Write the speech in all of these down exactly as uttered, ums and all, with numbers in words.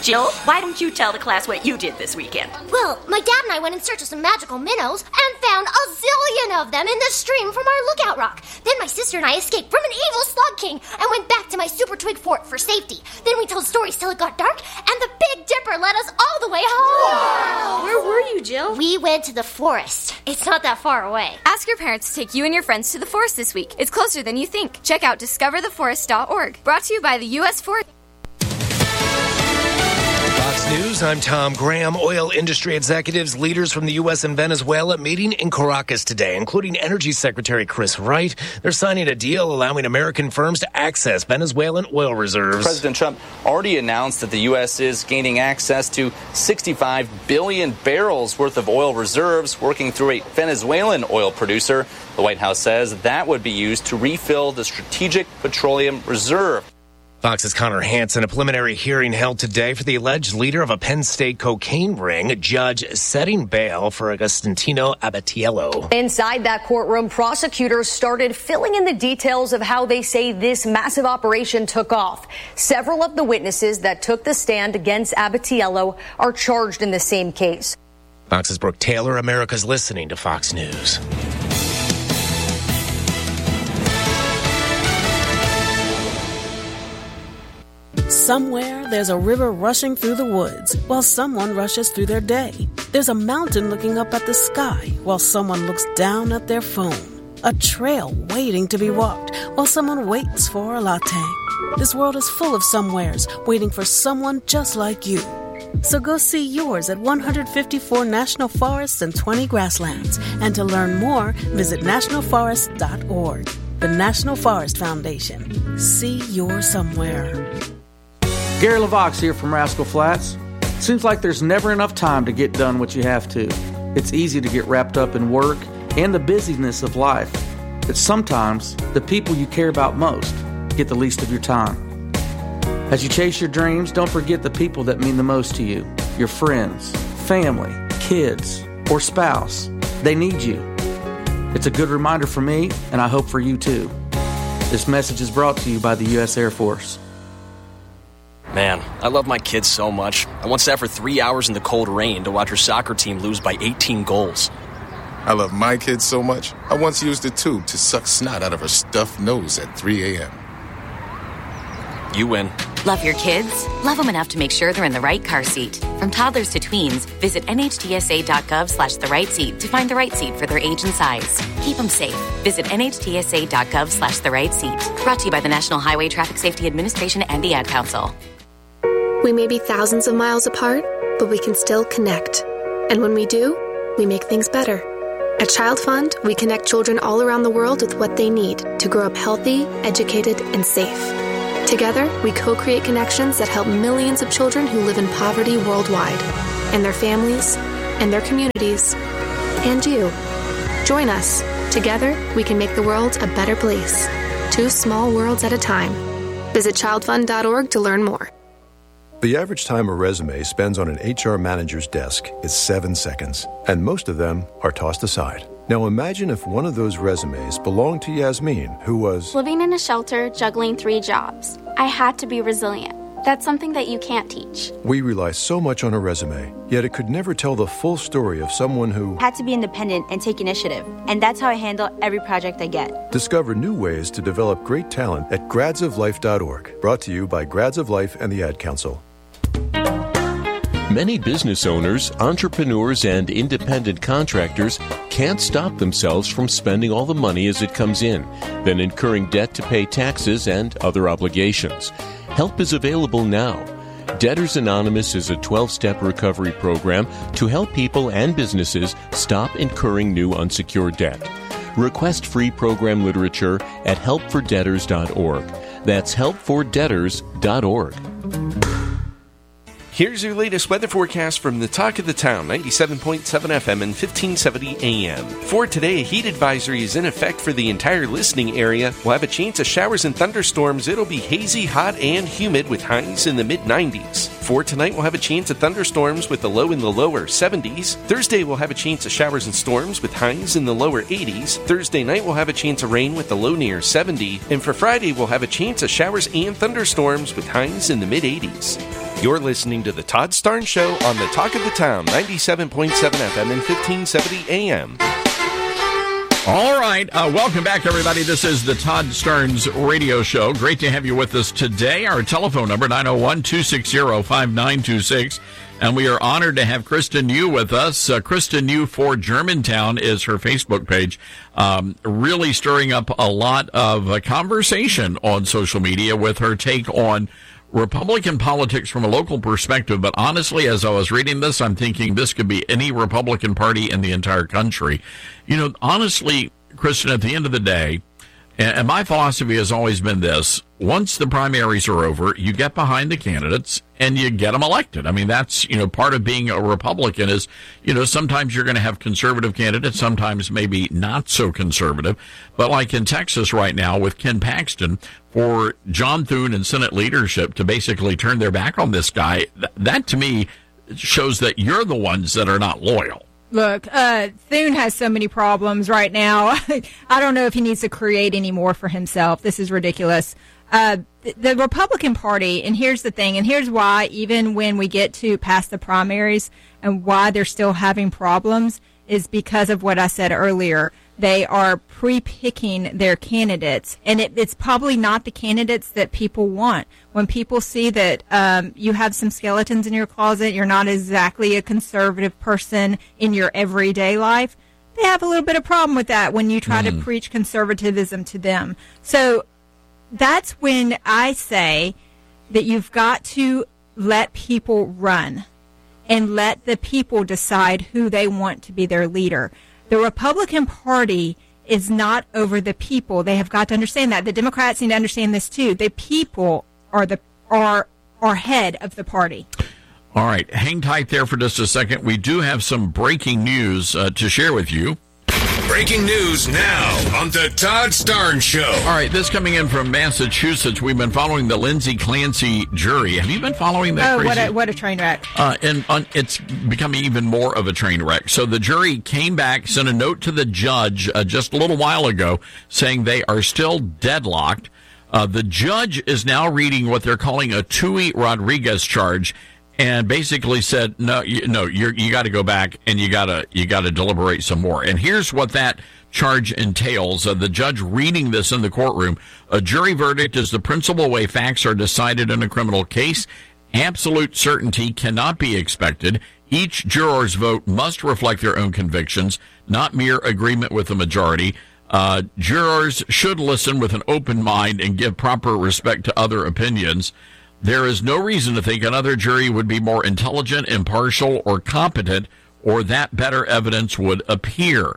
Jill, why don't you tell the class what you did this weekend? Well, my dad and I went in search of some magical minnows and found a zillion of them in the stream from our lookout rock. Then my sister and I escaped from an evil slug king and went back to my super twig fort for safety. Then we told stories till it got dark, and the Big Dipper led us all the way home. Wow. Where were you, Jill? We went to the forest. It's not that far away. Ask your parents to take you and your friends to the forest this week. It's closer than you think. Check out discover the forest dot org. Brought to you by the U S Forest. Fox News, I'm Tom Graham. Oil industry executives, leaders from the U S and Venezuela meeting in Caracas today, including Energy Secretary Chris Wright. They're signing a deal allowing American firms to access Venezuelan oil reserves. President Trump already announced that the U S is gaining access to sixty-five billion barrels worth of oil reserves, working through a Venezuelan oil producer. The White House says that would be used to refill the Strategic Petroleum Reserve. Fox's Connor Hansen, a preliminary hearing held today for the alleged leader of a Penn State cocaine ring, judge setting bail for Agostino Abatiello. Inside that courtroom, prosecutors started filling in the details of how they say this massive operation took off. Several of the witnesses that took the stand against Abatiello are charged in the same case. Fox's Brooke Taylor, America's listening to Fox News. Somewhere, there's a river rushing through the woods while someone rushes through their day. There's a mountain looking up at the sky while someone looks down at their phone. A trail waiting to be walked while someone waits for a latte. This world is full of somewheres waiting for someone just like you. So go see yours at one hundred fifty-four national forests and twenty grasslands. And to learn more, visit national forest dot org. The National Forest Foundation. See your somewhere. Gary LaVox here from Rascal Flats. Seems like there's never enough time to get done what you have to. It's easy to get wrapped up in work and the busyness of life. But sometimes the people you care about most get the least of your time. As you chase your dreams, don't forget the people that mean the most to you. Your friends, family, kids, or spouse. They need you. It's a good reminder for me, and I hope for you too. This message is brought to you by the U S Air Force. Man, I love my kids so much. I once sat for three hours in the cold rain to watch her soccer team lose by eighteen goals. I love my kids so much, I once used a tube to suck snot out of her stuffed nose at three a.m. You win. Love your kids? Love them enough to make sure they're in the right car seat. From toddlers to tweens, visit N H T S A dot gov slash the right seat to find the right seat for their age and size. Keep them safe. Visit N H T S A dot gov slash the right seat. Brought to you by the National Highway Traffic Safety Administration and the Ad Council. We may be thousands of miles apart, but we can still connect. And when we do, we make things better. At Child Fund, we connect children all around the world with what they need to grow up healthy, educated, and safe. Together, we co-create connections that help millions of children who live in poverty worldwide, and their families, and their communities, and you. Join us. Together, we can make the world a better place. Two small worlds at a time. Visit child fund dot org to learn more. The average time a resume spends on an H R manager's desk is seven seconds, and most of them are tossed aside. Now imagine if one of those resumes belonged to Yasmin, who was living in a shelter, juggling three jobs. I had to be resilient. That's something that you can't teach. We rely so much on a resume, yet it could never tell the full story of someone who had to be independent and take initiative. And that's how I handle every project I get. Discover new ways to develop great talent at grads of life dot org. Brought to you by Grads of Life and the Ad Council. Many business owners, entrepreneurs, and independent contractors can't stop themselves from spending all the money as it comes in, then incurring debt to pay taxes and other obligations. Help is available now. Debtors Anonymous is a twelve-step recovery program to help people and businesses stop incurring new unsecured debt. Request free program literature at help for debtors dot org. That's help for debtors dot org. Here's your latest weather forecast from the Talk of the Town, ninety-seven point seven F M and fifteen seventy A M. For today, a heat advisory is in effect for the entire listening area. We'll have a chance of showers and thunderstorms. It'll be hazy, hot, and humid with highs in the mid nineties. For tonight, we'll have a chance of thunderstorms with a low in the lower seventies. Thursday, we'll have a chance of showers and storms with highs in the lower eighties. Thursday night, we'll have a chance of rain with a low near seventy. And for Friday, we'll have a chance of showers and thunderstorms with highs in the mid eighties. You're listening to The Todd Starnes Show on the Talk of the Town, ninety-seven point seven F M and fifteen seventy A M. All right. Uh, welcome back, everybody. This is the Todd Starnes Radio Show. Great to have you with us today. Our telephone number, nine oh one, two six zero, five nine two six. And we are honored to have Kristen Yu with us. Uh, Kristen Yu for Germantown is her Facebook page. Um, really stirring up a lot of uh, conversation on social media with her take on Republican politics from a local perspective. But honestly, as I was reading this, I'm thinking this could be any Republican Party in the entire country. You know, honestly, Kristen, at the end of the day, and my philosophy has always been this: once the primaries are over, you get behind the candidates and you get them elected. I mean, that's, you know, part of being a Republican is, you know, sometimes you're going to have conservative candidates, sometimes maybe not so conservative. But like in Texas right now with Ken Paxton, for John Thune and Senate leadership to basically turn their back on this guy, th- that to me shows that you're the ones that are not loyal. Look, uh, Thune has so many problems right now. I don't know if he needs to create any more for himself. This is ridiculous. Uh, the, the Republican Party, and here's the thing, and here's why, even when we get to past the primaries and why they're still having problems, is because of what I said earlier. They are pre-picking their candidates, and it, it's probably not the candidates that people want. When people see that um, you have some skeletons in your closet, you're not exactly a conservative person in your everyday life, they have a little bit of problem with that when you try mm. to preach conservatism to them. So that's when I say that you've got to let people run and let the people decide who they want to be their leader. The Republican Party is not over the people. They have got to understand that. The Democrats need to understand this too. The people are the are are head of the party. All right, hang tight there for just a second. We do have some breaking news uh, to share with you. Breaking news now on the Todd Starnes Show. All right, this coming in from Massachusetts. We've been following the Lindsay Clancy jury. Have you been following that? Oh, crazy? what a, what a train wreck. Uh, and uh, it's becoming even more of a train wreck. So the jury came back, sent a note to the judge uh, just a little while ago saying they are still deadlocked. Uh, the judge is now reading what they're calling a Tui Rodriguez charge, and basically said, no, you, no, you're, you got to go back and you got to you got to deliberate some more. And here's what that charge entails. Uh, the judge reading this in the courtroom: a jury verdict is the principal way facts are decided in a criminal case. Absolute certainty cannot be expected. Each juror's vote must reflect their own convictions, not mere agreement with the majority. Uh, jurors should listen with an open mind and give proper respect to other opinions. There is no reason to think another jury would be more intelligent, impartial, or competent, or that better evidence would appear.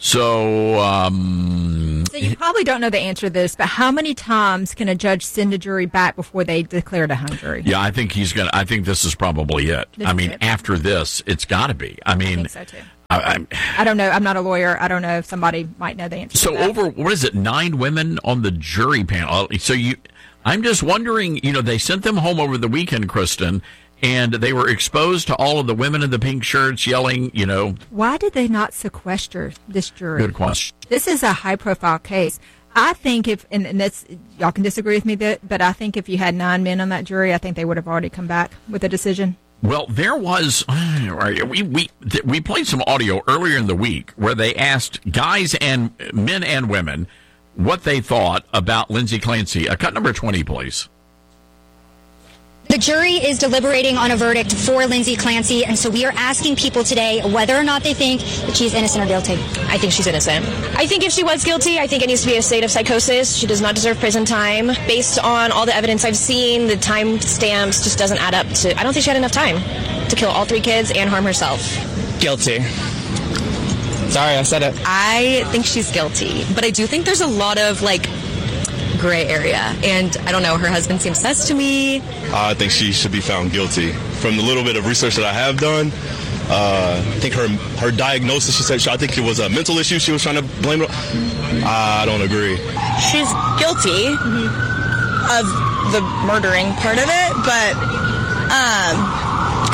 So, um... So you probably don't know the answer to this, but how many times can a judge send a jury back before they declare it a hung jury? Yeah, I think he's gonna, I think this is probably it. This I mean, it. after this, it's gotta be. I mean... I think so, too. I, I'm, I don't know. I'm not a lawyer. I don't know if somebody might know the answer so to that. over, what is it, nine women on the jury panel? So you... I'm just wondering, you know, they sent them home over the weekend, Kristen, and they were exposed to all of the women in the pink shirts yelling, you know. Why did they not sequester this jury? Good question. This is a high-profile case. I think if, and, and this, y'all can disagree with me, but I think if you had nine men on that jury, I think they would have already come back with a decision. Well, there was, we, we, we played some audio earlier in the week where they asked guys and men and women what they thought about Lindsay Clancy. Uh, cut number twenty, please. The jury is deliberating on a verdict for Lindsay Clancy, and so we are asking people today whether or not they think that she's innocent or guilty. I think she's innocent. I think if she was guilty, I think it needs to be a state of psychosis. She does not deserve prison time. Based on all the evidence I've seen, the time stamps just doesn't add up to... I don't think she had enough time to kill all three kids and harm herself. Guilty. Sorry, I said it. I think she's guilty, but I do think there's a lot of, like, gray area, and I don't know, her husband seems sus to me. I think she should be found guilty. From the little bit of research that I have done, uh, I think her her diagnosis, she said, I think it was a mental issue she was trying to blame it on. I don't agree. She's guilty mm-hmm. of the murdering part of it, but um,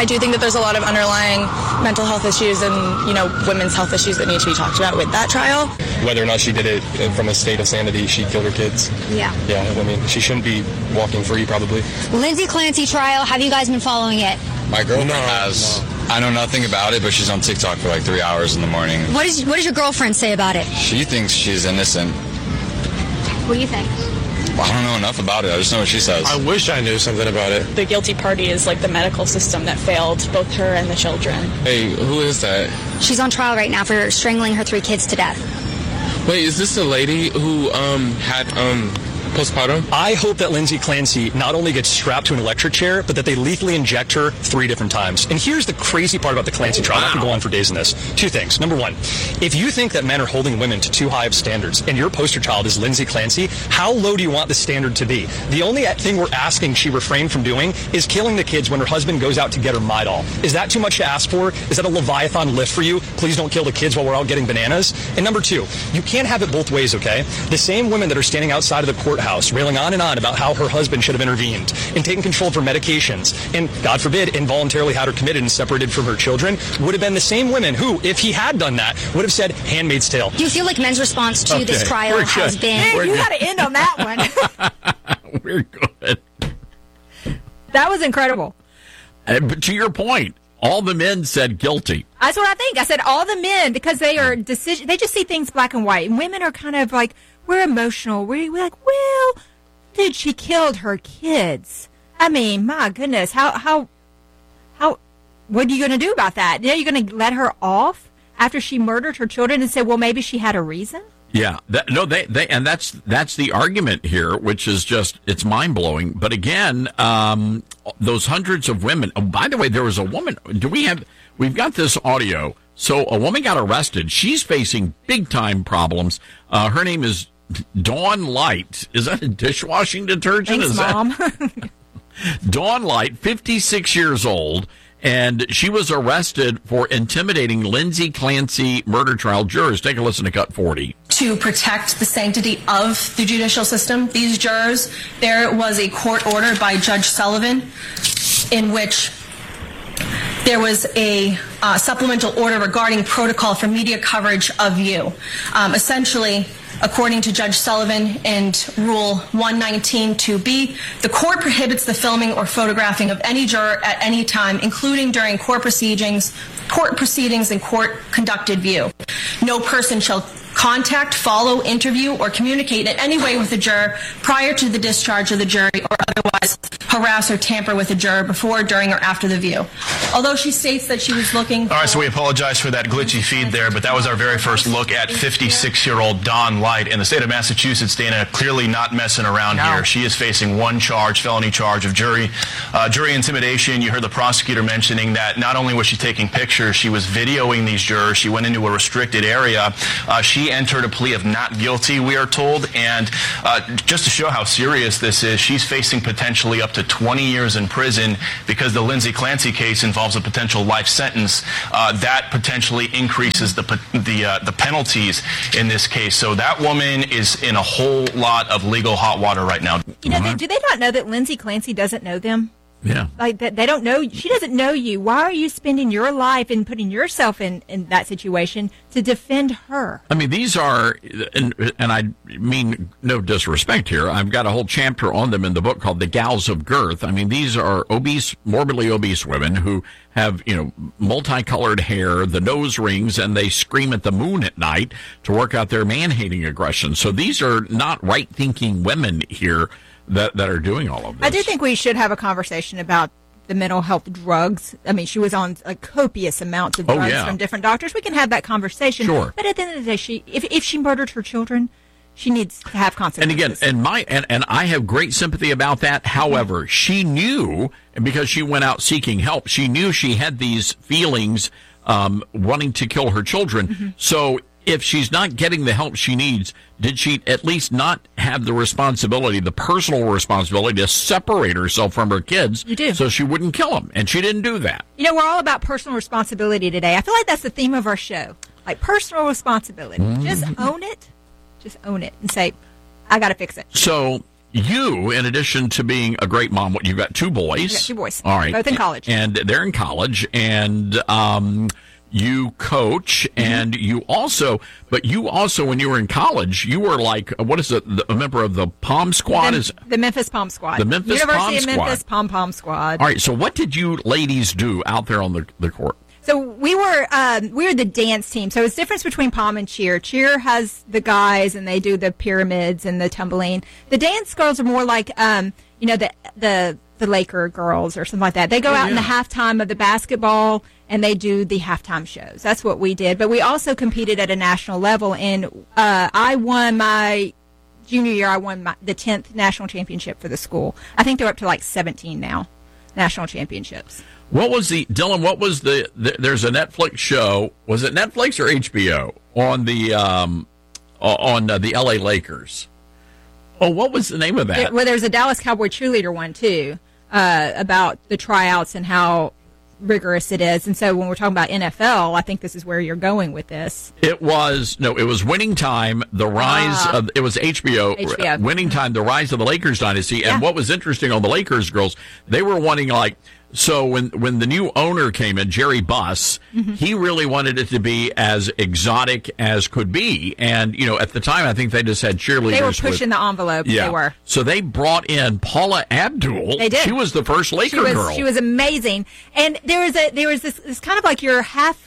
I do think that there's a lot of underlying mental health issues and, you know, women's health issues that need to be talked about with that trial. Whether or not she did it from a state of sanity, she killed her kids. Yeah. Yeah, I mean, she shouldn't be walking free, probably. Lindsay Clancy trial, have you guys been following it? My girlfriend no, has. No. I know nothing about it, but she's on TikTok for like three hours in the morning. What, is, what does your girlfriend say about it? She thinks she's innocent. What do you think? I don't know enough about it. I just know what she says. I wish I knew something about it. The guilty party is like the medical system that failed both her and the children. Hey, who is that? She's on trial right now for strangling her three kids to death. Wait, is this the lady who um had um postpartum? I hope that Lindsay Clancy not only gets strapped to an electric chair, but that they lethally inject her three different times. And here's the crazy part about the Clancy trial. Wow. I can go on for days on this. Two things. Number one, if you think that men are holding women to too high of standards and your poster child is Lindsay Clancy, how low do you want the standard to be? The only thing we're asking she refrain from doing is killing the kids when her husband goes out to get her Midol. Is that too much to ask for? Is that a Leviathan lift for you? Please don't kill the kids while we're out getting bananas. And number two, you can't have it both ways, okay? The same women that are standing outside of the courthouse railing on and on about how her husband should have intervened and taken control of her medications and, God forbid, involuntarily had her committed and separated from her children would have been the same women who, if he had done that, would have said Handmaid's Tale. Do you feel like men's response to okay. this trial We're has good. been... Man, you got to end on that one. We're good. That was incredible. Uh, but to your point, all the men said guilty. That's what I think. I said all the men, because they are decision. They just see things black and white. And women are kind of like, we're emotional. We're, we're like, well, dude, she killed her kids. I mean, my goodness, how, how, how, what are you going to do about that? You know, you're going to let her off after she murdered her children and say, well, maybe she had a reason? Yeah, that, no, they, they, and that's that's the argument here, which is just it's mind blowing. But again, um, those hundreds of women. Oh, by the way, there was a woman. Do we have? We've got this audio. So a woman got arrested. She's facing big time problems. Uh, her name is Dawn Light. Is that a dishwashing detergent? Thanks, is Mom. That... Dawn Light, fifty-six years old. And she was arrested for intimidating Lindsay Clancy murder trial jurors. Take a listen to Cut forty. To protect the sanctity of the judicial system, these jurors, there was a court order by Judge Sullivan in which there was a uh, supplemental order regarding protocol for media coverage of you. Um, essentially, according to Judge Sullivan and Rule one nineteen two B, the court prohibits the filming or photographing of any juror at any time, including during court proceedings, court proceedings and court-conducted view. No person shall contact, follow, interview, or communicate in any way with a juror prior to the discharge of the jury or otherwise harass or tamper with a juror before, during, or after the view. Although she states that she was looking... All right, so we apologize for that glitchy feed there, but that was our very first look at fifty-six-year-old Dawn Light. In the state of Massachusetts, Dana, clearly not messing around no. here. She is facing one charge, felony charge of jury uh, jury intimidation. You heard the prosecutor mentioning that not only was she taking pictures, she was videoing these jurors. She went into a restricted area. Uh, she entered a plea of not guilty, we are told, and uh, just to show how serious this is, she's facing potentially up to twenty years in prison because the Lindsay Clancy case involves a potential life sentence. Uh, that potentially increases the the uh, the penalties in this case. So that woman is in a whole lot of legal hot water right now. You know, they, do they not know that Lindsay Clancy doesn't know them? Yeah. Like, that they don't know, she doesn't know you. Why are you spending your life and putting yourself in, in that situation to defend her? I mean, these are, and, and I mean no disrespect here, I've got a whole chapter on them in the book called The Gals of Girth. I mean, these are obese, morbidly obese women who have, you know, multicolored hair, the nose rings, and they scream at the moon at night to work out their man-hating aggression. So these are not right-thinking women here that that are doing all of this. I do think we should have a conversation about the mental health drugs. I mean, she was on like copious amounts of drugs oh, yeah. from different doctors. We can have that conversation. Sure. But at the end of the day, she if if she murdered her children, she needs to have consequences. And again, and my and, and I have great sympathy about that. However, mm-hmm. she knew, because she went out seeking help, she knew she had these feelings um, wanting to kill her children. Mm-hmm. So if she's not getting the help she needs, did she at least not have the responsibility, the personal responsibility, to separate herself from her kids you do. so she wouldn't kill them? And she didn't do that. You know, we're all about personal responsibility today. I feel like that's the theme of our show. Like, personal responsibility. Mm-hmm. Just own it. Just own it and say, I got to fix it. So you, in addition to being a great mom, what you've got two boys. I've got two boys. All right. Both in college. And they're in college. And um, you coach, mm-hmm. and you also, but you also, when you were in college, you were like, what is it, a member of the Pom Squad? The, is the Memphis Pom Squad. The Memphis University Pom of Squad. Memphis Pom Pom Squad. All right. So what did you ladies do out there on the, the court? So we were um, we were the dance team. So it's difference between pom and cheer. Cheer has the guys and they do the pyramids and the tumbling. The dance girls are more like um, you know the the the Laker girls or something like that. They go Oh, out in yeah. the halftime of the basketball and they do the halftime shows. That's what we did. But we also competed at a national level, and uh, I won my junior year. I won my, the tenth national championship for the school. I think they're up to like seventeen now, national championships. What was the, Dylan, what was the, the, there's a Netflix show, was it Netflix or H B O, on the, um, on uh, the L A Lakers? Oh, what was the name of that? It, well, there's a Dallas Cowboy cheerleader one, too, uh, about the tryouts and how rigorous it is. And so when we're talking about N F L, I think this is where you're going with this. It was, no, it was Winning Time, the rise Ah. of, it was H B O, H B O. Winning Time, the rise of the Lakers dynasty. Yeah. And what was interesting on the Lakers girls, they were wanting like, so when, when the new owner came in, Jerry Buss, Mhm. he really wanted it to be as exotic as could be. And, you know, at the time, I think they just had cheerleaders. They were with- pushing the envelope. Yeah. They were. So they brought in Paula Abdul. They did. She was the first Laker she was, girl. She was amazing. And there was a there was this, this kind of like you're half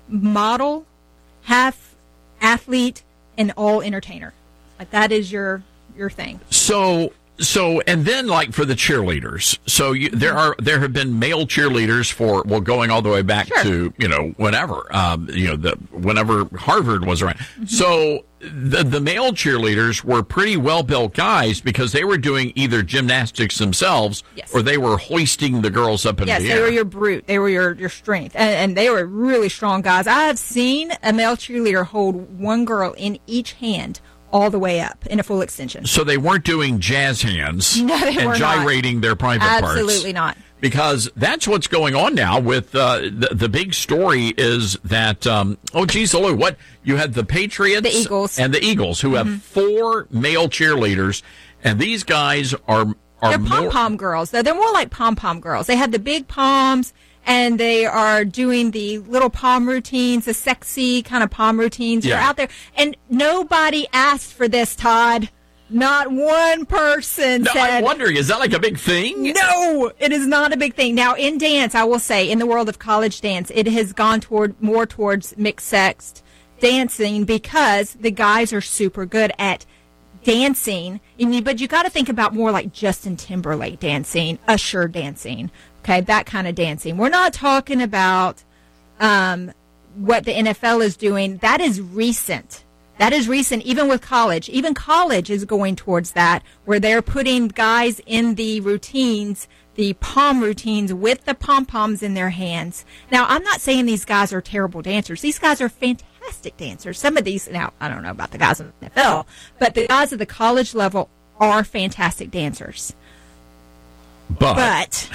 model, half athlete, and all entertainer. Like that is your your thing. So, so, and then like for the cheerleaders, so you, there are, there have been male cheerleaders for, well, going all the way back Sure. to, you know, whenever, um, you know, the, whenever Harvard was around. So the, the male cheerleaders were pretty well-built guys because they were doing either gymnastics themselves Yes. or they were hoisting the girls up in Yes, the they air. were your brute. They were your, your strength. And, and they were really strong guys. I have seen a male cheerleader hold one girl in each hand all the way up in a full extension. So they weren't doing jazz hands No, they and were not. gyrating their private parts. Absolutely not. Because that's what's going on now with uh, the, the big story is that, um, oh, geez, Lou, what? You had the Patriots The Eagles. and the Eagles who have four male cheerleaders, and these guys are, are They're more. pom-pom girls. Though. They're more like pom-pom girls. They have the big poms, and they are doing the little pom routines, the sexy kind of pom routines. They're Yeah. out there. And nobody asked for this, Todd. Not one person No, said. I'm wondering, is that like a big thing? No, it is not a big thing. Now, in dance, I will say, in the world of college dance, it has gone toward more towards mixed-sex dancing because the guys are super good at dancing. And you- But you got to think about more like Justin Timberlake dancing, Usher dancing, okay, that kind of dancing. We're not talking about um, what the N F L is doing. That is recent. That is recent, even with college. Even college is going towards that, where they're putting guys in the routines, the pom routines, with the pom-poms in their hands. Now, I'm not saying these guys are terrible dancers. These guys are fantastic dancers. Some of these, now, I don't know about the guys in the N F L, but the guys at the college level are fantastic dancers. But, But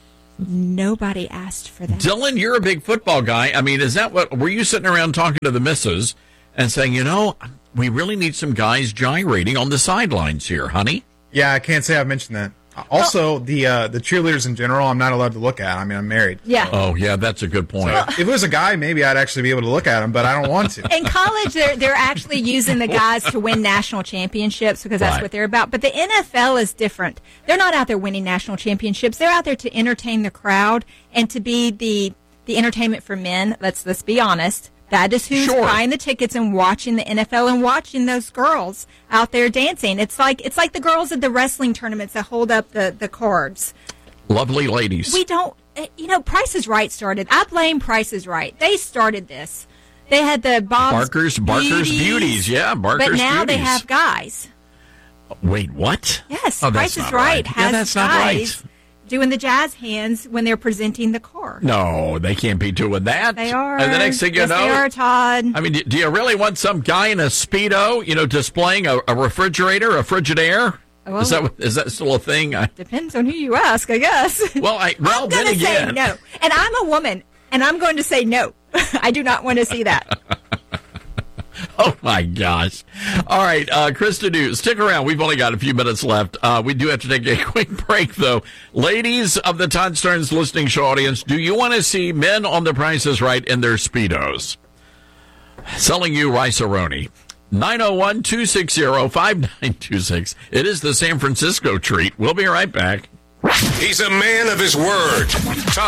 nobody asked for that. Dylan, you're a big football guy. I mean, is that what, were you sitting around talking to the missus and saying, you know, we really need some guys gyrating on the sidelines here, honey? Yeah, I can't say I've mentioned that. Also, the uh, the cheerleaders in general, I'm not allowed to look at. I mean, I'm married. Yeah. Oh, yeah, that's a good point. So if it was a guy, maybe I'd actually be able to look at him, but I don't want to. In college, they're they're actually using the guys to win national championships because that's Right. what they're about. But the N F L is different. They're not out there winning national championships. They're out there to entertain the crowd and to be the the entertainment for men. Let's let's be honest. That is who's Sure. buying the tickets and watching the N F L and watching those girls out there dancing. It's like it's like the girls at the wrestling tournaments that hold up the, the cards. Lovely ladies. We don't, uh, you know, Price is Right started. I blame Price is Right. They started this. They had the Bob's Barker's, Barker's Beauties, Beauties. Yeah, Barker's But now they Beauties. have guys. Wait, what? Yes, Oh, Price that's is not Right right. has Yeah, that's not guys right. doing the jazz hands when they're presenting the car. No, they can't be doing that. They are. And the next thing you yes, know, they are, Todd. I mean, do, do you really want some guy in a Speedo, you know, displaying a, a refrigerator, a Frigidaire? Well, is that is that still a thing? I, Depends on who you ask, I guess. well, I well I'm then going to say again, no. And I'm a woman, and I'm going to say no. I do not want to see that. Oh, my gosh. All right, uh, Krista News, stick around. We've only got a few minutes left. Uh, we do have to take a quick break, though. Ladies of the Todd Stearns listening show audience, do you want to see men on The Price is Right in their Speedos? Selling you Rice-A-Roni. nine oh one, two six zero, five nine two six. It is the San Francisco treat. We'll be right back. He's a man of his word. Todd